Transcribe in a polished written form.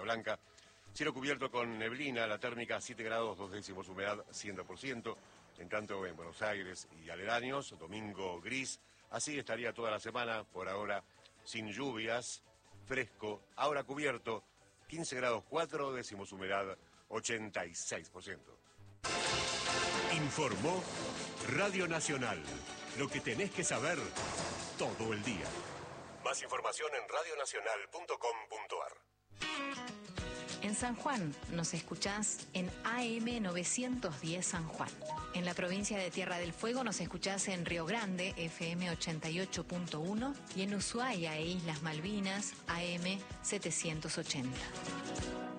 Blanca. Cielo cubierto con neblina, la térmica 7 grados 2 décimos, humedad 100%. En tanto, en Buenos Aires y aledaños, domingo gris. Así estaría toda la semana, por ahora sin lluvias, fresco, ahora cubierto, 15 grados 4 décimos, humedad 86%. Informó Radio Nacional. Lo que tenés que saber todo el día. Más información en radionacional.com.ar. En San Juan nos escuchás en AM 910 San Juan. En la provincia de Tierra del Fuego nos escuchás en Río Grande, FM 88.1, y en Ushuaia e Islas Malvinas, AM 780.